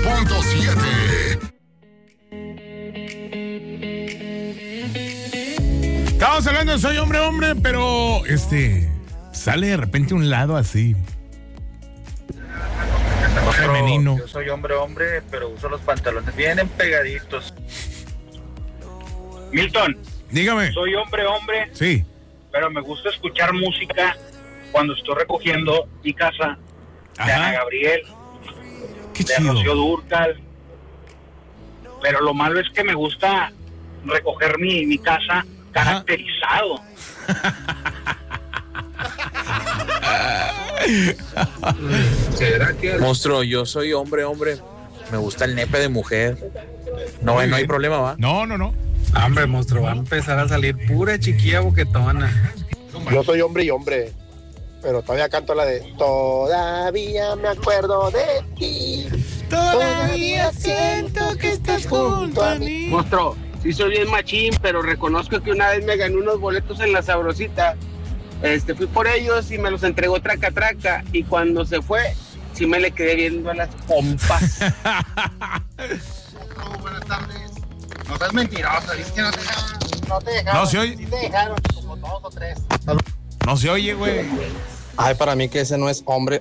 102.7. Estamos hablando de soy hombre, pero sale de repente un lado así femenino. Yo soy hombre, pero uso los pantalones bien pegaditos. Milton. Dígame. Soy hombre. Sí. Pero me gusta escuchar música cuando estoy recogiendo mi casa. Ajá. De Ana Gabriel. Qué de chido. Rocío Dúrcal. Pero lo malo es que me gusta recoger mi casa caracterizado. Monstruo, yo soy hombre. Me gusta el nepe de mujer. No hay problema, ¿va? No. Hombre, monstruo, va a empezar a salir pura chiquilla boquetona. Yo soy hombre, pero todavía canto la de todavía me acuerdo de ti. Todavía siento que estás junto a mí. Monstruo, sí soy bien machín, pero reconozco que una vez me gané unos boletos en la Sabrosita. Fui por ellos y me los entregó Traca y cuando se fue, sí me le quedé viendo a las pompas. Buenas tardes. No seas mentiroso, dices que no te dejaron. No se oye. Sí te dejaron, como 2 o 3. No se oye, güey. Ay, para mí que ese no es hombre.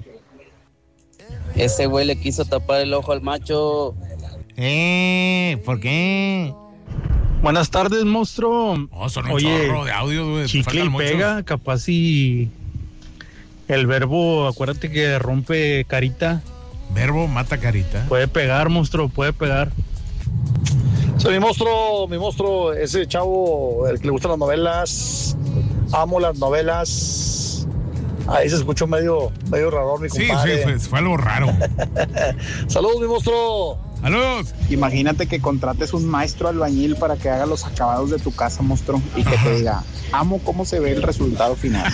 Ese güey le quiso tapar el ojo al macho. ¿Por qué? Buenas tardes, monstruo. Son un chorro de audio, güey. Chicle y pega, capaz y el verbo, acuérdate que rompe carita. Verbo mata carita. Puede pegar, monstruo, puede pegar. Soy mi monstruo, ese chavo, el que le gustan las novelas. Amo las novelas. Ahí se escuchó medio raro, mi compadre. Sí, fue algo raro. Saludos, mi monstruo. ¡Saludos! Imagínate que contrates un maestro albañil para que haga los acabados de tu casa, monstruo, y que te diga, amo cómo se ve el resultado final.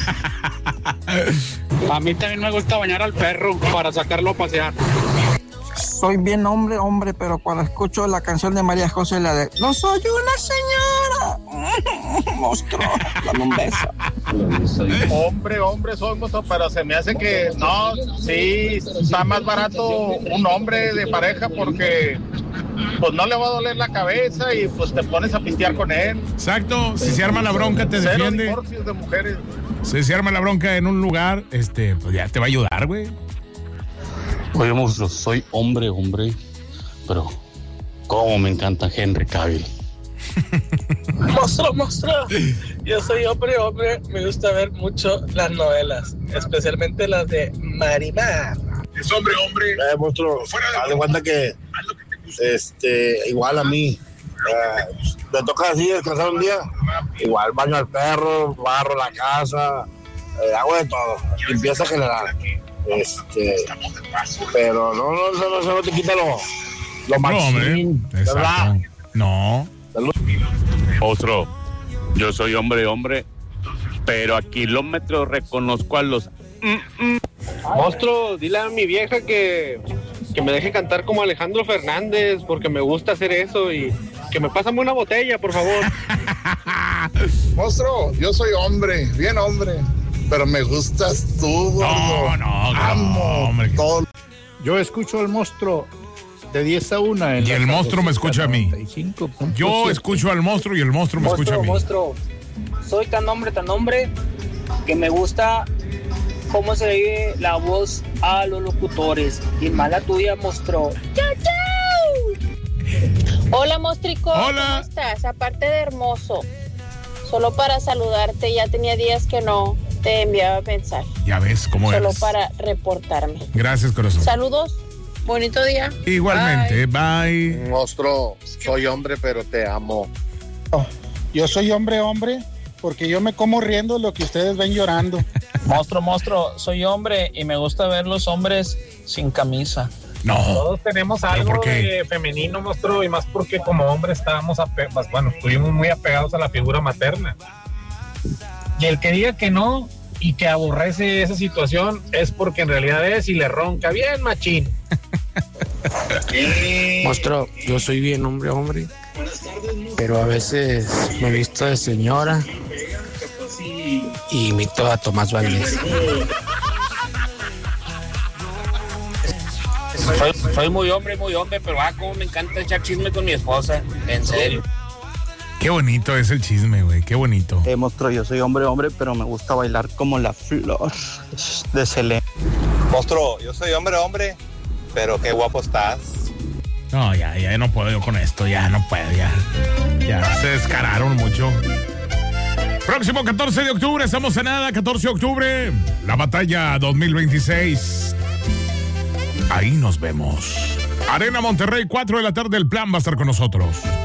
A mí también me gusta bañar al perro para sacarlo a pasear. Soy bien hombre, pero cuando escucho la canción de María José, la de no soy una señora, monstruo, dame un beso. Hombre, soy monstruo, pero se me hace que no, sí, está más barato un hombre de pareja porque pues no le va a doler la cabeza y pues te pones a pistear con él. Exacto, si se arma la bronca te defiende. Divorcios de mujeres. Si se arma la bronca en un lugar, pues ya te va a ayudar, güey. Oye, monstruo, soy hombre, pero cómo me encanta Henry Cavill. Monstruo, yo soy hombre, me gusta ver mucho las novelas, especialmente las de Marimar. Es hombre. Monstruo, haz de cuenta que igual a mí. Me toca así descansar un día, igual baño al perro, barro la casa, hago de todo, limpieza general. Pero no te quita lo machín, ¿verdad? No. Monstruo, yo soy hombre, pero a kilómetros reconozco a los... Monstruo, dile a mi vieja que me deje cantar como Alejandro Fernández, porque me gusta hacer eso y que me pásame una botella, por favor. Monstruo, yo soy hombre, bien hombre, pero me gustas tú, gordo. No, amo todo. Yo escucho al monstruo de 10 a 1. Y el monstruo me escucha a mí. Yo escucho al monstruo y el monstruo me escucha a mí. Monstruo, soy tan hombre que me gusta cómo se oye la voz a los locutores. Y más la tuya, monstruo. ¡Chau! Hola, mostrico. Hola. ¿Cómo estás? Aparte de hermoso, solo para saludarte, ya tenía días que no te enviaba mensaje. Ya ves cómo Solo eres. para reportarme. Gracias, corazón. Saludos, bonito día. Igualmente, bye. Monstruo, soy hombre, pero te amo. Yo soy hombre, porque yo me como riendo lo que ustedes ven llorando. Monstruo, soy hombre y me gusta ver los hombres sin camisa. No. Todos tenemos algo de femenino, monstruo, y más porque como hombres estuvimos muy apegados a la figura materna. Y el que diga que no y que aborrece esa situación es porque en realidad es y le ronca bien machín. Monstruo, yo soy bien hombre, pero a veces me visto de señora y imito a Tomás Valdés. Soy muy hombre, pero como me encanta echar chisme con mi esposa, en serio. Qué bonito es el chisme, güey, qué bonito. Monstruo, yo soy hombre, pero me gusta bailar como la flor de Selena. Monstruo, yo soy hombre, pero qué guapo estás. No, ya no puedo yo con esto, ya no puedo, ya se descararon mucho. Próximo 14 de octubre, estamos en nada, 14 de octubre, la batalla 2026. Ahí nos vemos. Arena Monterrey, 4 de la tarde, el Plan va a estar con nosotros.